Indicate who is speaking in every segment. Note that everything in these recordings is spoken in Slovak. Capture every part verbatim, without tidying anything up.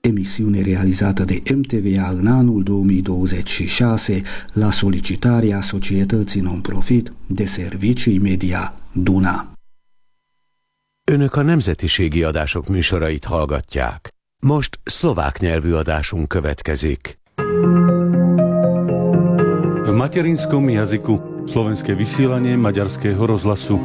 Speaker 1: emissione realizată de M T V A în anul două mii douăzeci și șase la solicitarea societății non-profit de servicii media Duna.
Speaker 2: Önök a nemzetiségi adások műsorait hallgatják. Most szlovák nyelvű adásunk következik.
Speaker 3: V materinskom jazyku slovenské vysielanie Maďarského rozhlasu.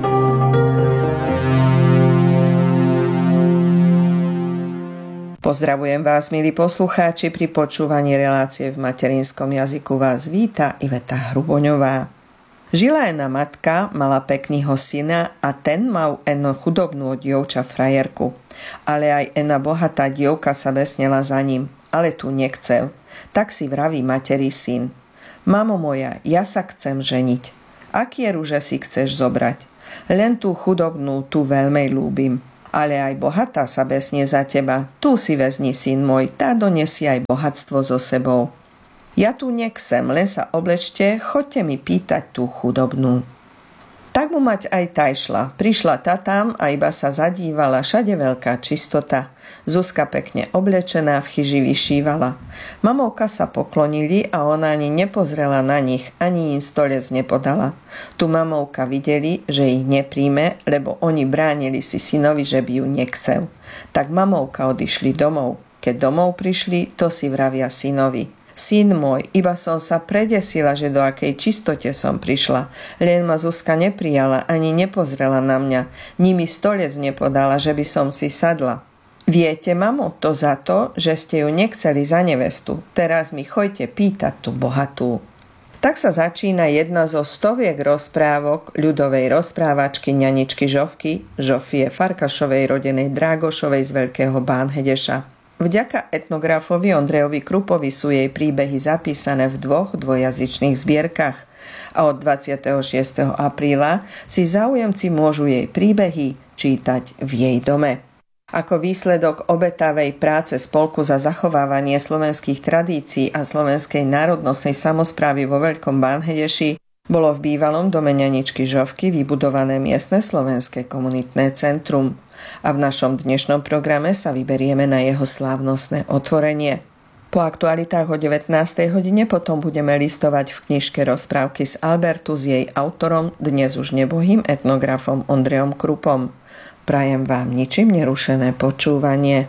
Speaker 4: Pozdravujem vás, milí poslucháči, pri počúvaní relácie v materinskom jazyku vás víta Iveta Hruboňová. Žila jedna matka, mala pekného syna a ten mal jednu chudobnú dievča frajerku. Ale aj jedna bohatá dievka sa vesnela za ním, ale tu nechcel. Tak si vraví materi syn: Mamo moja, ja sa chcem ženiť. Akie rúže si chceš zobrať? Len tú chudobnú, tu veľmi ľúbim. Ale aj bohatá sa besnie za teba. Tu si vezni, syn môj, tá donesie aj bohatstvo so sebou. Ja tu nechcem, len sa oblečte, choďte mi pýtať tú chudobnú. Tak mu mať aj tá išla. Prišla tá tam a iba sa zadívala, všade veľká čistota. Zuzka pekne oblečená v chyži vyšívala. Mamovka sa poklonili a ona ani nepozrela na nich, ani im stolec nepodala. Tu mamovka videli, že ich nepríjme, lebo oni bránili si synovi, že by ju nechcel. Tak mamovka odišli domov. Keď domov prišli, to si vravia synovi: Syn môj, iba som sa predesila, že do akej čistote som prišla. Len ma Zuzka neprijala, ani nepozrela na mňa. Ni mi stolec nepodala, že by som si sadla. Viete, mamo, to za to, že ste ju nechceli za nevestu. Teraz mi choďte pýtať tú bohatú. Tak sa začína jedna zo stoviek rozprávok ľudovej rozprávačky ňaničky Žofky, Žofie Farkašovej, rodenej Drágošovej z Veľkého Bánhedeša. Vďaka etnografovi Ondrejovi Krupovi sú jej príbehy zapísané v dvoch dvojazyčných zbierkach a od dvadsiateho šiesteho apríla si záujemci môžu jej príbehy čítať v jej dome. Ako výsledok obetavej práce Spolku za zachovávanie slovenských tradícií a slovenskej národnostnej samosprávy vo Veľkom Bánhedeši bolo v bývalom dome ňaničky Žofky vybudované miestne slovenské komunitné centrum. A v našom dnešnom programe sa vyberieme na jeho slávnostné otvorenie. Po aktualitách o devätnástej hodine potom budeme listovať v knižke Rozprávky z Albertu s jej autorom, dnes už nebohým etnografom Ondrejom Krupom. Prajem vám ničím nerušené počúvanie.